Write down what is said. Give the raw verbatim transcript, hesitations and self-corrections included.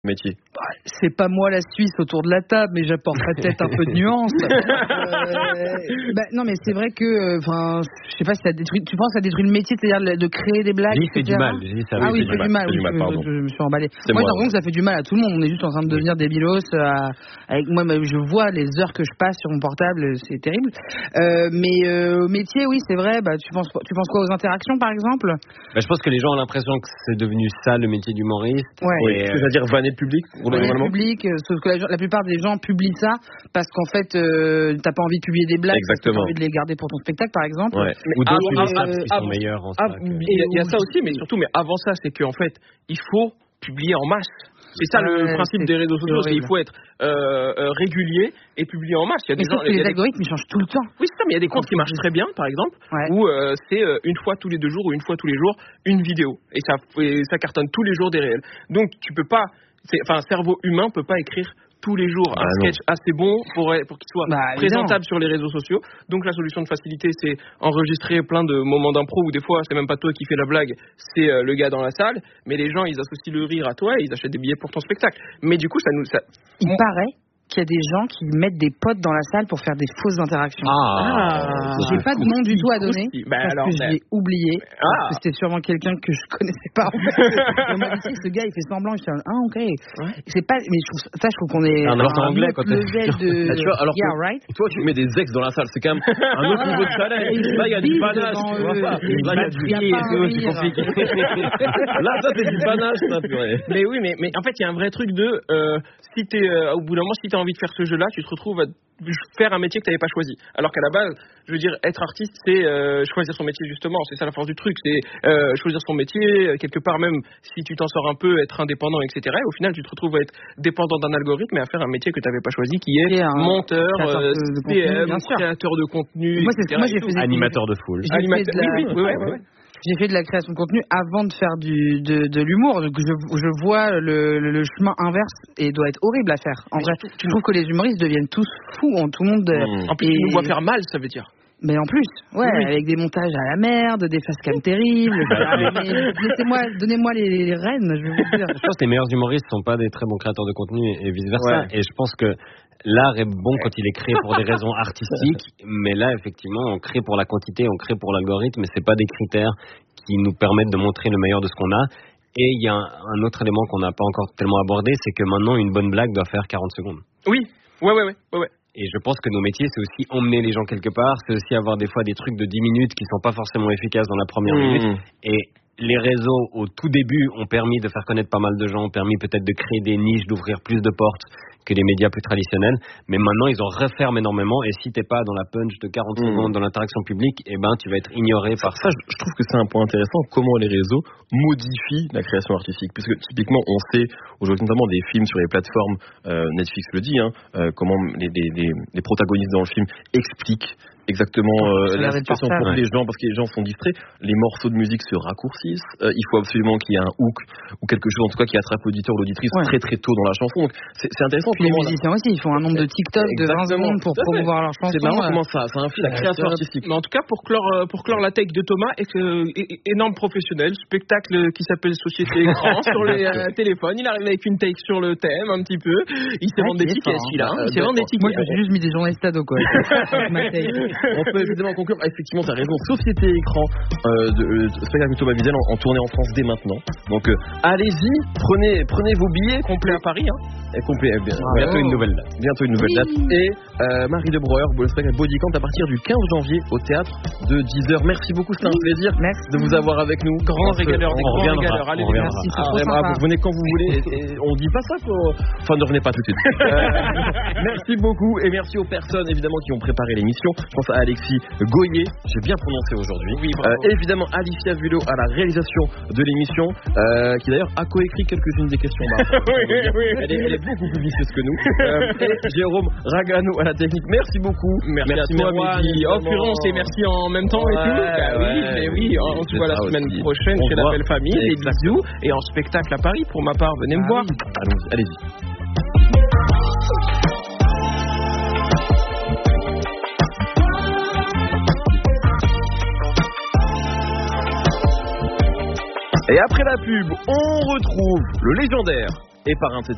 métier? Bah, c'est pas moi la Suisse autour de la table, mais j'apporterai peut-être un peu de nuance. euh, bah, non, mais c'est vrai que, enfin, je sais pas si ça détruit. Tu penses que ça détruit le métier, c'est-à-dire de créer des blagues. J'ai fait du mal. J'ai ça, ah oui, fait fait du mal. Du mal, oui, pardon. je, je, je me suis emballé. C'est moi, moi, j'ai l'impression que ça fait du mal à tout le monde. On est juste en train de devenir des bilos. À, avec moi, je vois les heures que je passe sur mon portable, c'est terrible. Euh, mais euh, au métier, oui, c'est vrai. Bah, tu penses, tu penses quoi aux interactions, par exemple? Bah, je pense que les gens ont l'impression que c'est devenu ça le métier d'humoriste. Ouais. Oui, c'est-à-dire vanner le public, vanner le public, euh, sauf que la, la plupart des gens publient ça parce qu'en fait, euh, t'as pas envie de publier des blagues, exactement. T'as envie de les garder pour ton spectacle, par exemple. Ouais. Ou d'autres ah, qui ah, savent qu'ils ah, sont meilleurs en ah, ça. Il y a, il y a ça aussi, mais surtout, mais avant ça, c'est qu'en fait, il faut publier en masse. C'est ça ouais, le principe des réseaux sociaux, c'est qu'il faut être euh, euh, régulier et publier en masse. Il y a mais des sauf gens, que les des... algorithmes ils changent tout le temps. Oui, c'est ça, mais il y a des comptes qui marchent très bien, par exemple, ouais. où euh, c'est euh, une fois tous les deux jours ou une fois tous les jours une vidéo et ça, et ça cartonne tous les jours des réels. Donc tu peux pas, enfin un cerveau humain peut pas écrire tous les jours un ah sketch non. assez bon pour, pour qu'il soit bah, présentable sur les réseaux sociaux. Donc la solution de facilité, c'est enregistrer plein de moments d'impro où des fois c'est même pas toi qui fais la blague, c'est euh, le gars dans la salle, mais les gens ils associent le rire à toi et ils achètent des billets pour ton spectacle. Mais du coup ça nous... Ça... Il on... paraît qu'il y a des gens qui mettent des potes dans la salle pour faire des fausses interactions. Ah, ah j'ai pas de nom du tout à donner bah parce alors, que bah... j'ai oublié. Ah. Parce que c'était sûrement quelqu'un que je connaissais pas. On m'a dit ce gars il fait semblant. Je suis ah ok. Ouais. C'est pas. Mais je trouve ça je trouve qu'on est un, un anglais quand level de. Ah, tu vois, alors yeah, que, right. toi tu mets des ex dans la salle, c'est quand même un autre niveau de challenge. Là il y a du panache, tu vois pas. Là il y a du riz et tout, c'est compliqué. Là ça c'est du panache, ça purée. Mais oui, mais mais en fait il y a un vrai truc de si t'es au bout d'un moment si t'as envie de faire ce jeu-là, tu te retrouves à faire un métier que tu n'avais pas choisi. Alors qu'à la base, je veux dire, être artiste, c'est euh, choisir son métier justement. C'est ça la force du truc. C'est euh, choisir son métier, quelque part même, si tu t'en sors un peu, être indépendant, et cetera. Et au final, tu te retrouves à être dépendant d'un algorithme et à faire un métier que tu n'avais pas choisi, qui est et monteur, euh, C M, créateur de contenu, moi, et cetera. Moi, j'ai fait animateur de foule. Animateur, la... oui, oui, oui, oui, oui. J'ai fait de la création de contenu avant de faire du, de, de l'humour. Donc je, je vois le, le, le chemin inverse et doit être horrible à faire. En mais vrai, je trouve que les humoristes deviennent tous fous. En tout le monde. Mmh. En plus, et... tu nous vois faire mal, ça veut dire. Mais en plus, ouais, oui. Avec des montages à la merde, des facecam terribles. Laissez-moi, donnez-moi les, les rênes, je vais vous dire. Je pense que les meilleurs humoristes ne sont pas des très bons créateurs de contenu et vice versa. Ouais. Et je pense que l'art est bon quand il est créé pour des raisons artistiques, mais là, effectivement, on crée pour la quantité, on crée pour l'algorithme, et c'est pas des critères qui nous permettent de montrer le meilleur de ce qu'on a. Et il y a un, un autre élément qu'on n'a pas encore tellement abordé, c'est que maintenant, une bonne blague doit faire quarante secondes. Oui, ouais, ouais, ouais, ouais, ouais. Et je pense que nos métiers, c'est aussi emmener les gens quelque part, c'est aussi avoir des fois des trucs de dix minutes qui sont pas forcément efficaces dans la première mmh. minute. Et les réseaux, au tout début, ont permis de faire connaître pas mal de gens, ont permis peut-être de créer des niches, d'ouvrir plus de portes que les médias plus traditionnels. Mais maintenant, ils en referment énormément. Et si t'es pas dans la punch de quarante mmh. secondes, dans l'interaction publique, eh ben, tu vas être ignoré par ça. Je trouve que c'est un point intéressant, comment les réseaux modifient la création artistique. Puisque typiquement, on sait, aujourd'hui notamment des films sur les plateformes, euh, Netflix le dit, hein, euh, comment les, les, les, les protagonistes dans le film expliquent exactement euh, la situation pour ouais. les gens, parce que les gens sont distraits, les morceaux de musique se raccourcissent, euh, il faut absolument qu'il y ait un hook ou quelque chose en tout cas qui attrape l'auditeur ou l'auditrice ouais. très très tôt dans la chanson. Donc c'est, c'est intéressant. Puis les musiciens là. Aussi, ils font un nombre de TikTok de vingt secondes pour promouvoir leur chanson. C'est marrant comment ça, ça influe la création artistique. Mais en tout cas, pour clore, pour clore la take de Thomas, est que, énorme professionnel, spectacle qui s'appelle Société Écran sur les euh, téléphones, il arrive avec une take sur le thème un petit peu, il s'est vendu des tickets celui-là, hein. Il s'est vendu des tickets. Moi je me suis juste mis des journées stado quoi. On peut évidemment conclure, effectivement, tu as raison. Société Écran, euh, de, de spectacle Thomas Wiesel en, en tournée en France dès maintenant. Donc, euh, allez-y, prenez, prenez vos billets. Complet à Paris, hein. Et complet, eh bien, ah, bientôt oh. une nouvelle date. Bientôt une nouvelle oui. date. Et euh, Marie de Breuer, le spectacle Bodycount à partir du quinze janvier au théâtre de dix heures. Merci beaucoup, c'était un plaisir merci. de vous avoir avec nous. Grand régaleur, des grands régaleurs. Allez, merci. Ah, vraiment, vous venez quand vous voulez. Et, et on dit pas ça, quoi. Enfin, ne revenez pas tout de suite. euh, merci beaucoup et merci aux personnes évidemment qui ont préparé l'émission. Je pense à Alexis Goyer, j'ai bien prononcé aujourd'hui. Oui, euh, évidemment Alicia Vulot à la réalisation de l'émission, euh, qui d'ailleurs a coécrit quelques-unes des questions. oui, oui. Elle, est, elle est beaucoup plus vicieuse que nous. Euh, et Jérôme Ragano à la technique. Merci beaucoup. Merci, merci à toi, Mehdi. Oh, Florence, et merci en même temps ouais, et tout. Bah, oui, ouais, mais oui, on se voit la semaine aussi. prochaine on chez voit. La Belle Famille. Des bisous et en spectacle à Paris pour ma part. Venez ah, me voir. Oui. Allons-y, allez-y. Et après la pub, on retrouve le légendaire et parrain de cette